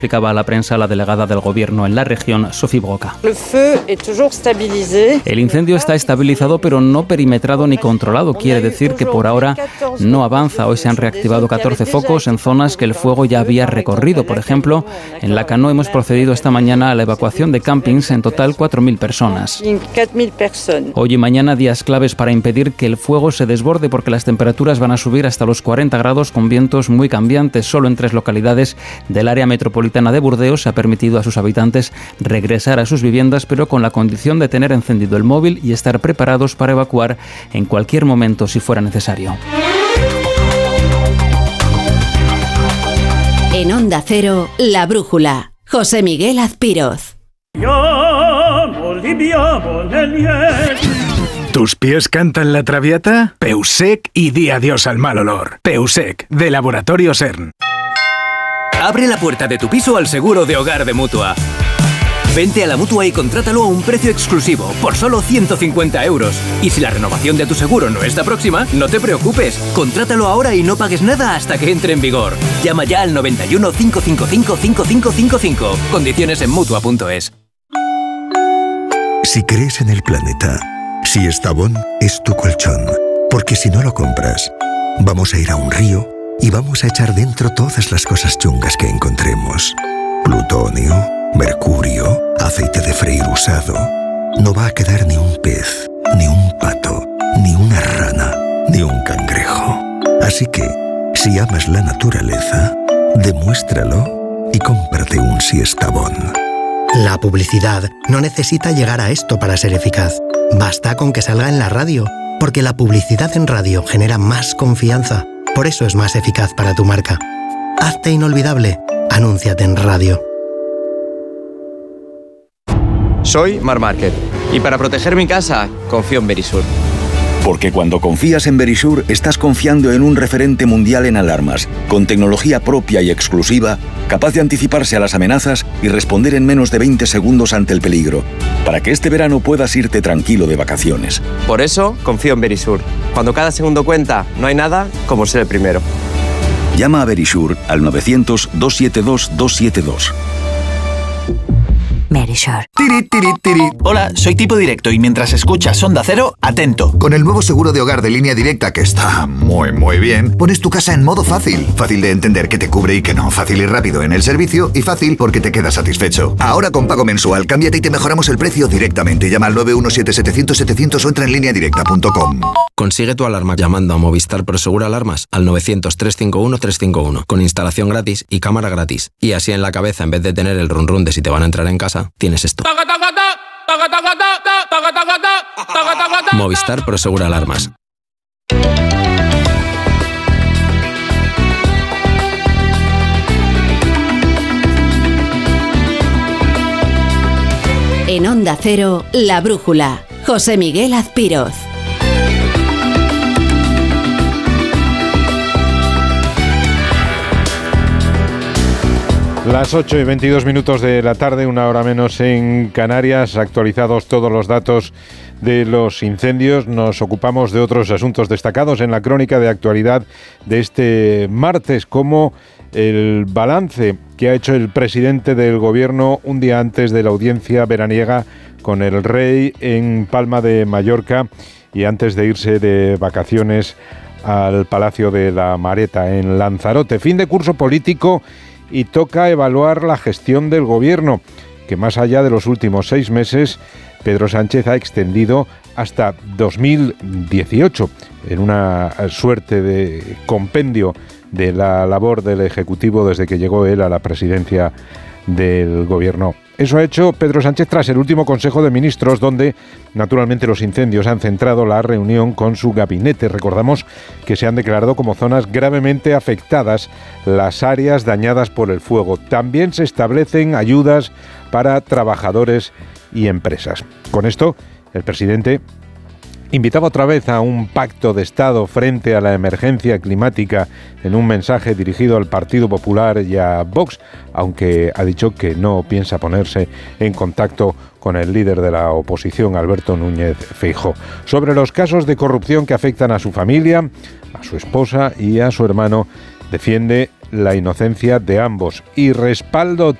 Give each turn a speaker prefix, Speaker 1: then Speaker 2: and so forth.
Speaker 1: explicaba a la prensa la delegada del Gobierno en la región, Sophie Broca. El incendio está estabilizado, pero no perimetrado ni controlado. Quiere decir que por ahora no avanza. Hoy se han reactivado 14 focos en zonas que el fuego ya había recorrido. Por ejemplo, en Lacanau hemos procedido esta mañana a la evacuación de campings, en total 4.000 personas. Hoy y mañana días claves para impedir que el fuego se desborde, porque las temperaturas van a subir hasta los 40 grados con vientos muy cambiantes. Solo en 3 localidades del área metropolitana de Burdeos se ha permitido a sus habitantes regresar a sus viviendas, pero con la condición de tener encendido el móvil y estar preparados para evacuar en cualquier momento si fuera necesario.
Speaker 2: En Onda Cero, La Brújula, José Miguel Azpiroz.
Speaker 3: ¿Tus pies cantan la Traviata? Peusec y di adiós al mal olor. Peusec, de Laboratorio CERN.
Speaker 4: Abre la puerta de tu piso al seguro de hogar de Mutua. Vente a la Mutua y contrátalo a un precio exclusivo, por solo 150 €. Y si la renovación de tu seguro no está próxima, no te preocupes. Contrátalo ahora y no pagues nada hasta que entre en vigor. Llama ya al 91 555 5555. Condiciones en Mutua.es.
Speaker 5: Si crees en el planeta, si Estavón es tu colchón, porque si no lo compras, vamos a ir a un río y vamos a echar dentro todas las cosas chungas que encontremos. Plutonio, mercurio, aceite de freír usado. No va a quedar ni un pez, ni un pato, ni una rana, ni un cangrejo. Así que, si amas la naturaleza, demuéstralo y cómprate un Siestabón.
Speaker 6: La publicidad no necesita llegar a esto para ser eficaz. Basta con que salga en la radio, porque la publicidad en radio genera más confianza. Por eso es más eficaz para tu marca. Hazte inolvidable. Anúnciate en radio.
Speaker 7: Soy Mar Márquez y para proteger mi casa confío en Verisur.
Speaker 8: Porque cuando confías en Verisur, estás confiando en un referente mundial en alarmas, con tecnología propia y exclusiva, capaz de anticiparse a las amenazas y responder en menos de 20 segundos ante el peligro, para que este verano puedas irte tranquilo de vacaciones.
Speaker 7: Por eso confío en Verisur. Cuando cada segundo cuenta, no hay nada como ser el primero.
Speaker 8: Llama a Verisur al 900-272-272.
Speaker 9: Verisur.
Speaker 10: Tiri, tiri, tiri. Hola, soy Tipo Directo y mientras escuchas Onda Cero, atento.
Speaker 11: Con el nuevo seguro de hogar de Línea Directa, que está muy bien, pones tu casa en modo fácil. Fácil de entender que te cubre y que no. Fácil y rápido en el servicio y fácil porque te quedas satisfecho. Ahora con pago mensual, cámbiate y te mejoramos el precio directamente. Llama al 917-700-700 o entra en lineadirecta.com.
Speaker 12: Consigue tu alarma llamando a Movistar Prosegura Alarmas al 900-351-351 con instalación gratis y cámara gratis. Y así en la cabeza, en vez de tener el run run de si te van a entrar en casa, tienes esto. Movistar Prosegura Alarmas.
Speaker 2: En Onda Cero, La Brújula, José Miguel Azpiroz.
Speaker 13: Las 8:22 de la tarde, una hora menos en Canarias, actualizados todos los datos de los incendios. Nos ocupamos de otros asuntos destacados en la crónica de actualidad de este martes, como el balance que ha hecho el presidente del Gobierno un día antes de la audiencia veraniega con el rey en Palma de Mallorca y antes de irse de vacaciones al Palacio de la Mareta en Lanzarote. Fin de curso político y toca evaluar la gestión del Gobierno, que más allá de los últimos 6 meses, Pedro Sánchez ha extendido hasta 2018, en una suerte de compendio de la labor del Ejecutivo desde que llegó él a la presidencia del Gobierno. Eso ha hecho Pedro Sánchez tras el último Consejo de Ministros, donde naturalmente los incendios han centrado la reunión con su gabinete. Recordamos que se han declarado como zonas gravemente afectadas las áreas dañadas por el fuego. También se establecen ayudas para trabajadores y empresas. Con esto, el presidente invitaba otra vez a un pacto de Estado frente a la emergencia climática en un mensaje dirigido al Partido Popular y a Vox, aunque ha dicho que no piensa ponerse en contacto con el líder de la oposición, Alberto Núñez Feijóo. Sobre los casos de corrupción que afectan a su familia, a su esposa y a su hermano, defiende la inocencia de ambos. Y respaldo